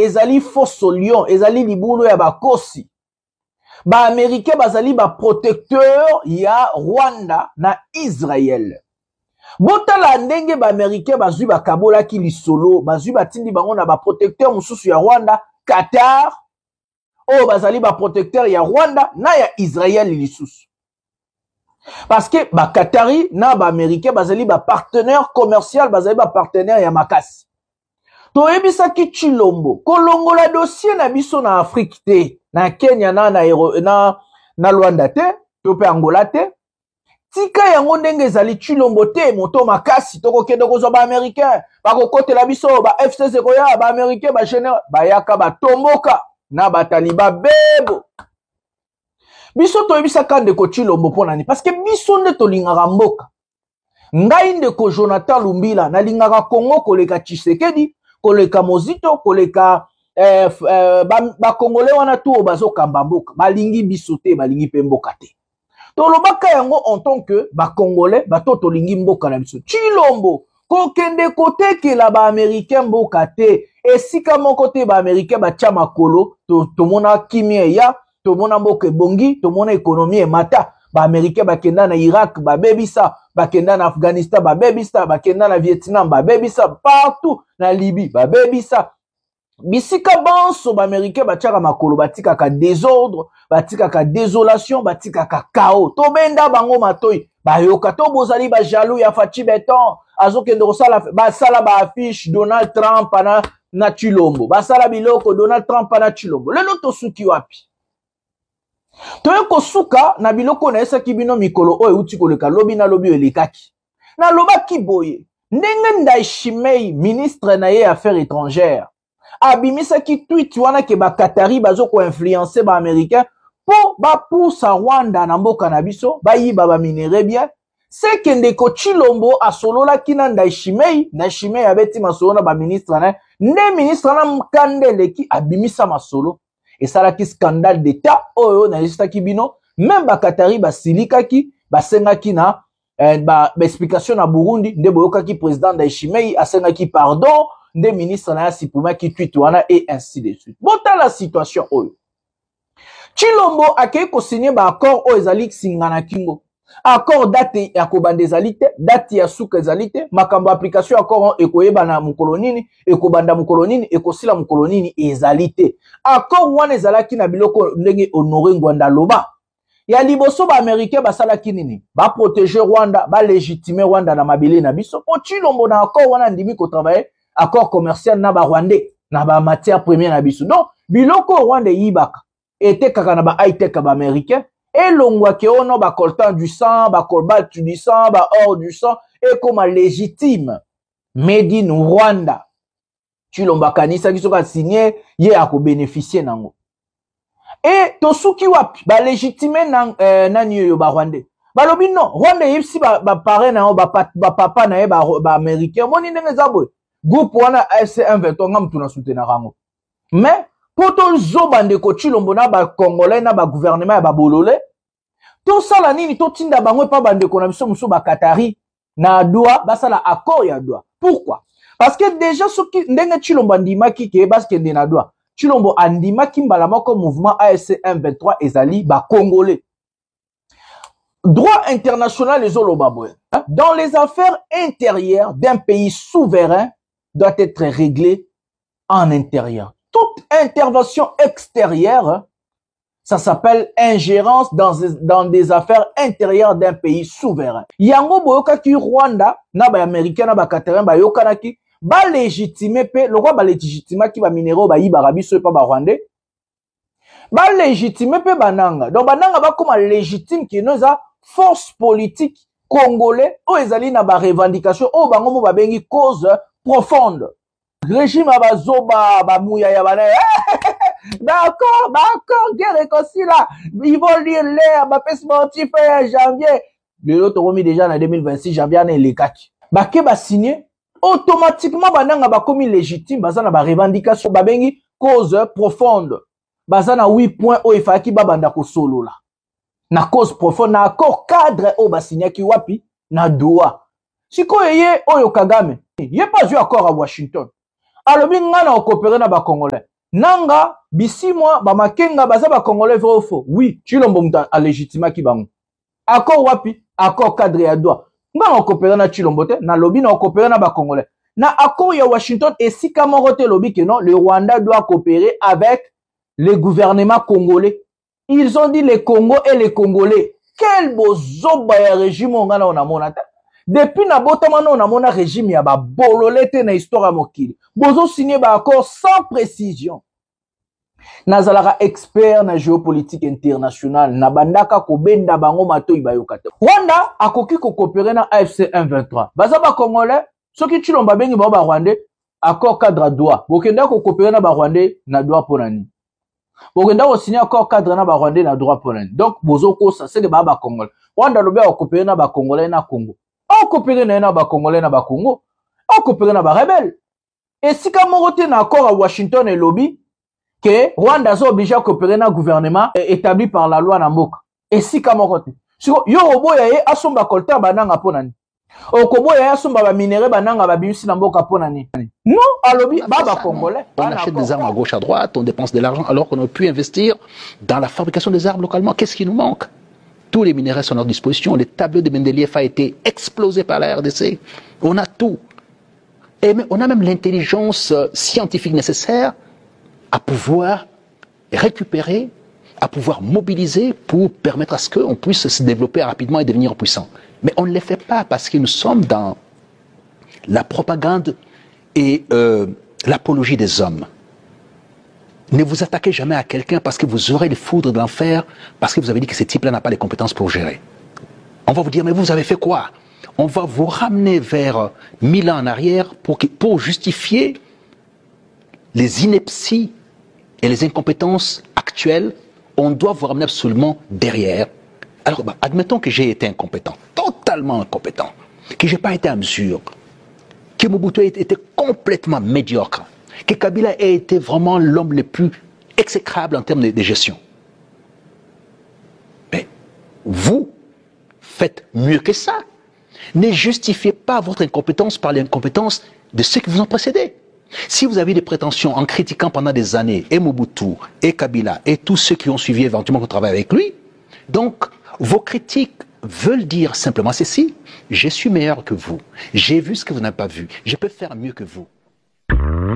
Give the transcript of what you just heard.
ezali fosso lion, ezali libulu ya bakosi. Ba américain bazali ba protecteur ya Rwanda na Israël. Botala ndenge ba américain bazui ba kabola ki lisolo, bazui batindi bango na ba protecteur mususu ya Rwanda, Qatar, o bazali ba protecteur ya Rwanda na ya Israël lisusu. Parce que ba Qatari na ba américain bazali ba partenaire commercial, bazali ba partenaire ya makasi. To ebisa ki Chilombo, kolongola dossier na biso na Afrique te, na Kenya na Rwanda te, to pe Angola te. Tika yango ndenge ezali Chilombo te, moto makasi toko kende kozwa ba américain, ba kokotela biso ba FCC koya ba américain ba général, ba yaka ba tomboka na ba taliba bebo. Biso to ebisa kande ko Chilombo ponani parce que biso nde to lingaka mboka. Ngai ndeko Jonathan Lumbila na lingaka Congo koleka Tshisekedi, koleka Mozito, koleka ba Congolais wana tu bazo kamba mboka, balingi biso te, balingi pe mboka te. To lobaka yango en tant que ba Congolais, ba to lingi mboka na biso. Chilombo kokende kote la ba américain mboka te, esika moko te ba américain ba tia makolo, to mona kimia ya, to mona mboka bongi, to mona économie mata. Ba américain ba kenda na Irak ba bebisa, ba kenda na Afghanistan ba bebisa, ba kenda na Vietnam ba bebisa, partout na Libye ba bebisa. Bisika banso ba américain ba tiaka makolo batika ka désordre, batika ka désolation, batika ka chaos. To benda bango matoi, ba yoka to bozali ba jaloux ya Fachi Beton, azokende kosala ba sala ba affiche Donald Trump na Chilombo. Ba sala biloko Donald Trump na Chilombo. Lelo to suki wapi? Toye kosuka na biloko na esa kibino mikolo oyo uti koleka lobi na lobi elekaki. Na loba kiboye, ndenge Ndayishimiye ministre na ye affaires étrangères. Abimisa ki tweet wana ke ba Qatari bazo ko influencer ba américain po ba poussa Rwanda na mboka na biso, ba yiba ba minere bien. C'est que ndeko Chilombo asolola kina Ndayishimiye abeti masolo na ba ministre na, ne ministre na mkandele ki abimisa masolo. Et ça là qui scandale d'état oyo na lista kibino même ba Qatari ba silika ki ba senga ki na ba explication na Burundi nde boyoka ki président Ndayishimiye asenga ki pardon nde ministre na sipuma ki tweet wana et ainsi de suite. Bota la situation oyo Chilombo akei ko signer ba accord oyo ezali singana kingo accord date ya kobanda ezali te, date ya suka ezali te, makambo application accord ekoyeba na mukolonini, ekobanda mukolonini, ekosila mukolonini ezali te. Accord wana ezalaki na biloko ndenge Honoré Ngwanda loba. Ya liboso ba américain basalaki nini? Ba protéger Rwanda, ba légitimer Rwanda na mabele na biso. Po Chilombo na accord wana ndimi ko travailler accord commercial na ba Rwandais, na ba matière première na biso. Donc biloko Rwanda yibaka ete kaka na ba high tech ba américain. Et l'ongwa ke ono ba coltan du sang, ba cobalt du sang, ba or du sang, et comme légitime. Made in Rwanda. Chilombo kanisa kisoka signé, ye ako bénéficier nango. Et tosuki wapi, ba légitime nani yo ba Rwandais. Ba lobi non, Rwanda yipsi ba pare na ba papa na ye ba américain. Moni ndenge zabwe. Groupe wana FC120 ngam tuna soutenir rango. Mais poto zoba ndeko Chilombo na ba Congolais na ba gouvernement ya ba bolole to sala nini to tinda bango pa bandeko na biso muso ba Qatari na Doha basala accord ya Doha. Pourquoi? Parce que déjà soki ndenge Chilombo andimaki ke baskende na Doha, Chilombo andimaki mbala moko mouvement AFC M23 ezali ba Congolais. Droit international ezoloba boye. Dans les affaires intérieures d'un pays souverain doit être réglée en intérieur. Toute intervention extérieure, ça s'appelle ingérence dans des affaires intérieures d'un pays souverain. Yango boyoka ki Rwanda, na ba américain na ba Qatarin ba yoka ki ba légitimer pe le roi ba légitimer ki ba minéraux ba yiba rabiso pa ba Rwandais. Ba légitimer pe bananga. Donc bananga ba comme légitime ki noza force politique congolais o ezali na ba revendication o bango mo ba bengi cause profonde. Régime abazoba bamouya ya bana. D'accord, guerre aussi là. Ils vont lire l'air, ma paix sportif janvier. Le lot remis déjà en 2026 janvier na lekaki. Ba ke ba signé automatiquement bananga ba komi légitime bazana ba revendication ba bengi cause profonde. Bazana 8 points o ifaki ba banda ko solo là. Na cause profonde na accord cadre o ba signé ki wapi na Doha. Siko yeye oyo Kagame. Yé pas eu accord à Washington. Alors, bien, on a coopéré na ba Congolais. nanga bisimwa bamakenga baza ba congolais vrai ou faux oui Chilombo muta a légitimaki bango accord wapi accord cadre ya droit nga na coopérer na Chilombo te na lobby na coopérer na ba congolais na accord ya Washington esika moko te lobby que non le Rwanda doit coopérer avec le gouvernement congolais. Ils ont dit les Congo et les Congolais quel bozoba ya régime ngana ona monata depuis na botama na ona mona régime ya ba bololete na histoire ya mokili bozo signer ba accord sans précision. Nazalaka expert na géopolitique internationale na bandaka ko benda bango matoi bayokata. Rwanda akoki ko coopérer na AFC M23. Baza ba Congolais soki Chilombo bengi ba Rwandais accord cadre droit. Bokenda ko coopérer na ba Rwandais na droit ponani. Bokenda ko signer accord cadre na ba Rwandais na droit ponani. Donc bozo ko ça c'est que ba Congolais. Rwanda lobe ko coopérer na ba Congolais na Congo. On coopérer na ba Congolais na ba Congo. On coopérer na ba rebelle. Et si ka morote na accord à Washington et lobby que Rwanda est obligé à coopérer dans un gouvernement établi par la loi Namboka. Et si kamokote. Yo oboya ye asomba kolta bananga ponani. Okoboya ye asomba ba minéraux bananga ba bimisi Namboka ponani. Non, alobi baba congolais. On achète des armes à gauche à droite, on dépense de l'argent alors qu'on aurait pu investir dans la fabrication des armes localement. Qu'est-ce qui nous manque? Tous les minéraux sont à notre disposition. Les tableaux de Mendeleev a été explosé par la RDC. On a tout. Et on a même l'intelligence scientifique nécessaire à pouvoir récupérer, à pouvoir mobiliser pour permettre à ce qu'on puisse se développer rapidement et devenir puissant. Mais on ne le fait pas parce que nous sommes dans la propagande et l'apologie des hommes. Ne vous attaquez jamais à quelqu'un parce que vous aurez les foudres de l'enfer, parce que vous avez dit que ce type-là n'a pas les compétences pour gérer. On va vous dire, mais vous avez fait quoi? On va vous ramener vers 1000 ans en arrière pour justifier les inepties et les incompétences actuelles, on doit vous ramener absolument derrière. Alors, admettons que j'ai été incompétent, totalement incompétent, que je n'ai pas été à mesure, que Mobutu ait été complètement médiocre, que Kabila ait été vraiment l'homme le plus exécrable en termes de gestion. Mais vous faites mieux que ça. Ne justifiez pas votre incompétence par l'incompétence de ceux qui vous ont précédé. Si vous avez des prétentions en critiquant pendant des années et Mobutu, et Kabila, et tous ceux qui ont suivi éventuellement qu'on travaille avec lui, donc vos critiques veulent dire simplement ceci, je suis meilleur que vous, j'ai vu ce que vous n'avez pas vu, je peux faire mieux que vous.